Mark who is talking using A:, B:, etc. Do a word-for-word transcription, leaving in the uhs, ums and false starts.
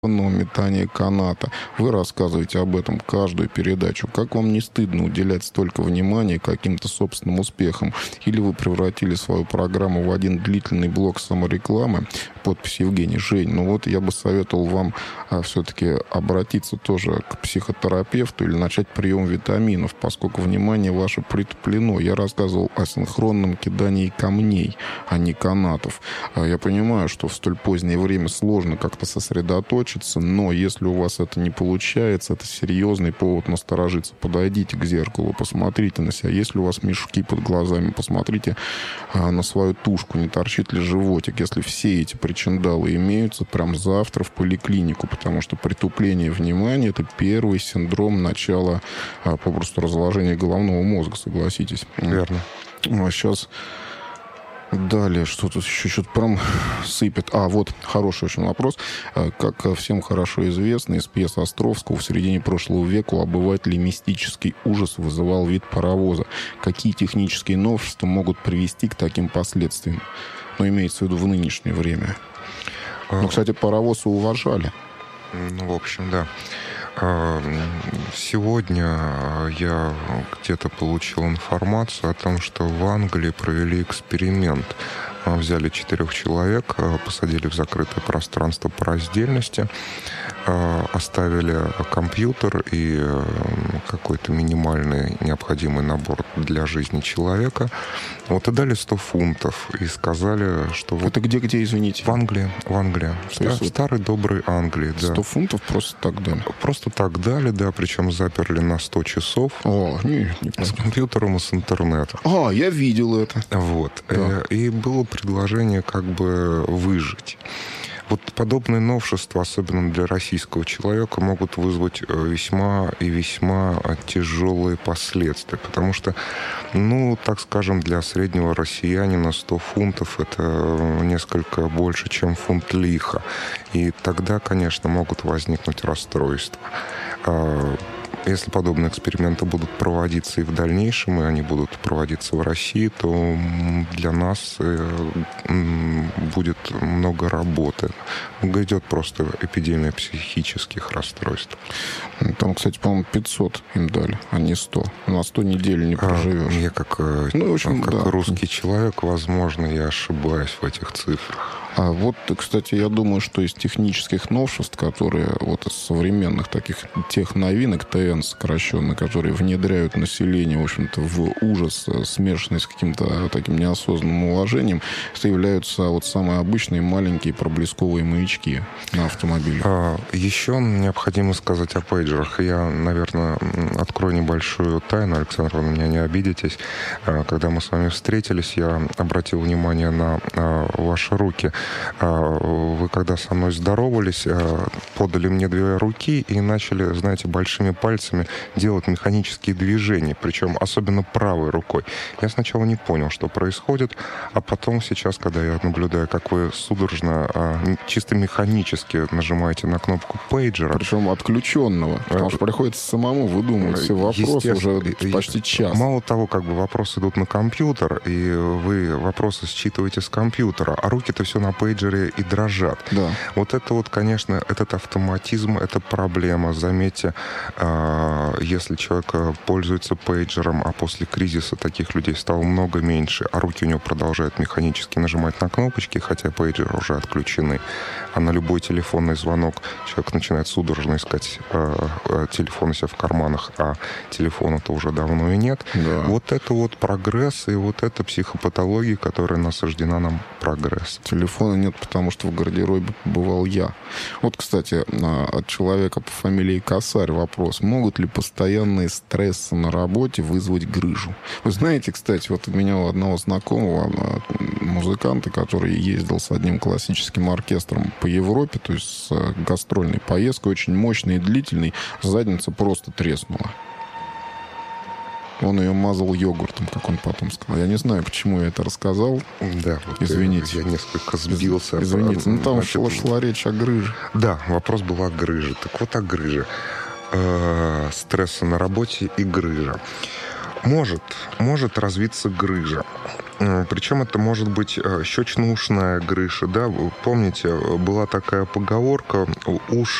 A: метания каната. Вы рассказываете об этом каждую передачу. Как вам не стыдно уделять столько внимания каким-то собственным успехам? Или вы превратили свою программу в один длительный блок саморекламы? Подпись Евгений. Жень, ну вот я бы советовал вам а, все-таки обратиться тоже к психотерапевту или начать прием витаминов, поскольку внимание ваше притуплено. Я рассказывал о синхронном кидании камней, а не канатов. А, я понимаю, что в столь позднее время сложно как-то сосредоточиться, но если у вас это не получается, это серьезный повод насторожиться. Подойдите к зеркалу, посмотрите на себя. Если у вас мешки под глазами, посмотрите а, на свою тушку, не торчит ли животик. Если все эти причиндалы имеются, прям завтра в поликлинику, потому что притупление внимания — это первый синдром начала а, попросту разложения головного мозга, согласитесь.
B: Верно.
A: А сейчас... Далее, что тут еще что-то прям сыпет. А, вот, хороший очень вопрос. Как всем хорошо известно, из пьес Островского в середине прошлого века у обывателей мистический ужас вызывал вид паровоза. Какие технические новшества могут привести к таким последствиям? Ну, имеется в виду в нынешнее время. Ну, кстати, паровозы уважали.
B: Ну, в общем, да. Сегодня я где-то получил информацию о том, что в Англии провели эксперимент. Взяли четырех человек, посадили в закрытое пространство по раздельности, оставили компьютер и какой-то минимальный необходимый набор для жизни человека. Вот и дали сто фунтов и сказали, что...
A: Это
B: вот
A: где-где, извините?
B: В Англии. В Англии. В старой доброй Англии, да.
A: сто фунтов просто так дали?
B: Просто так дали, да, причем заперли на сто часов.
A: О, не, не
B: с компьютером и с интернетом.
A: А, я видел это.
B: Вот.
A: Да.
B: И было предложение как бы выжить. Вот подобные новшества, особенно для российского человека, могут вызвать весьма и весьма тяжелые последствия. Потому что, ну, так скажем, для среднего россиянина сто фунтов – это несколько больше, чем фунт лиха. И тогда, конечно, могут возникнуть расстройства. Если подобные эксперименты будут проводиться и в дальнейшем, и они будут проводиться в России, то для нас будет много работы. Идет просто эпидемия психических расстройств.
A: Там, кстати, по-моему, пятьсот им дали, а не сто. На сто недель не проживешь.
B: Я как,
A: ну, в общем,
B: как
A: да.
B: русский человек, возможно, я ошибаюсь в этих цифрах.
A: А вот, кстати, я думаю, что из технических новшеств, которые вот из современных таких техновинок, ТН сокращенно, которые внедряют население, в общем-то, в ужас, смешанный с каким-то таким неосознанным уложением, это являются вот самые обычные маленькие проблесковые маячки на автомобиле.
B: А, еще необходимо сказать о пейджерах. Я, наверное, открою небольшую тайну, Александр, вы на меня не обидитесь. Когда мы с вами встретились, я обратил внимание на ваши руки. Вы, когда со мной здоровались, подали мне две руки и начали, знаете, большими пальцами делать механические движения, причем особенно правой рукой. Я сначала не понял, что происходит, а потом сейчас, когда я наблюдаю, как вы судорожно, чисто механически нажимаете на кнопку пейджера. Причем
A: отключенного, потому что приходится самому выдумывать все вопросы уже почти час.
B: Мало того, как бы вопросы идут на компьютер, и вы вопросы считываете с компьютера, а руки-то все на пейджере и дрожат.
A: Да.
B: Вот это вот, конечно, этот автоматизм, это проблема. Заметьте, если человек пользуется пейджером, а после кризиса таких людей стало много меньше, а руки у него продолжают механически нажимать на кнопочки, хотя пейджеры уже отключены, а на любой телефонный звонок человек начинает судорожно искать телефон у себя в карманах, а телефона-то уже давно и нет.
A: Да.
B: Вот это вот прогресс, и вот это психопатология, которая насаждена нам прогресс.
A: Телефона нет, потому что в гардеробе побывал я. Вот, кстати, от человека по фамилии Косарь вопрос. Могут ли постоянные стрессы на работе вызвать грыжу? Вы знаете, кстати, вот у меня у одного знакомого музыканта, который ездил с одним классическим оркестром по Европе, то есть с гастрольной поездкой, очень мощной и длительной, задница просто треснула. Он ее мазал йогуртом, как он потом сказал. Я не знаю, почему я это рассказал.
B: Да, вот
A: извините.
B: Я несколько сбился.
A: Извините. Ну, там шла, шла речь о грыже.
B: Да, вопрос был о грыже. Так вот о грыже. Э-э, стресса на работе и грыжа. Может, может развиться грыжа. Причем это может быть щечно-ушная грыжа, да, помните, была такая поговорка: уж